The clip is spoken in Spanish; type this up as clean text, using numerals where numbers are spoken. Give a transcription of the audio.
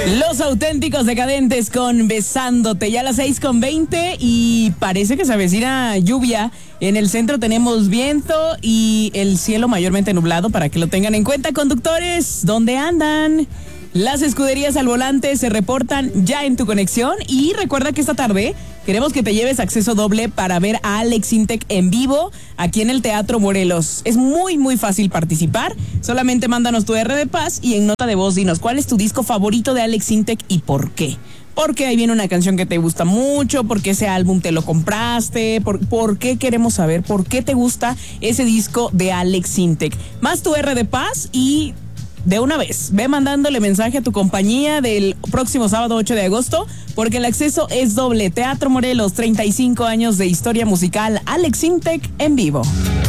Los Auténticos Decadentes con Besándote, ya a las 6:20 y parece que se avecina lluvia. En el centro tenemos viento y el cielo mayormente nublado, para que lo tengan en cuenta, conductores. ¿Dónde andan? Las escuderías al volante se reportan ya en tu conexión y recuerda que esta tarde queremos que te lleves acceso doble para ver a Alex Intec en vivo aquí en el Teatro Morelos. Es muy fácil participar, solamente mándanos tu R de Paz y en nota de voz dinos cuál es tu disco favorito de Alex Intec y por qué. Porque ahí viene una canción que te gusta mucho, porque ese álbum te lo compraste, por qué queremos saber, por qué te gusta ese disco de Alex Intec. Más tu R de Paz y de una vez, ve mandándole mensaje a tu compañía del próximo sábado 8 de agosto, porque el acceso es doble. Teatro Morelos, 35 años de historia musical, Alex Intec en vivo.